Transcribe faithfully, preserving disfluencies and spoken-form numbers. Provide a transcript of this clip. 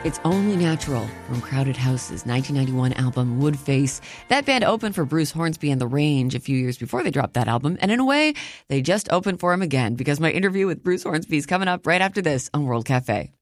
It's Only Natural from Crowded House's nineteen ninety-one album Woodface. That band opened for Bruce Hornsby and The Range a few years before they dropped that album. And in a way, they just opened for him again because my interview with Bruce Hornsby is coming up right after this on World Cafe.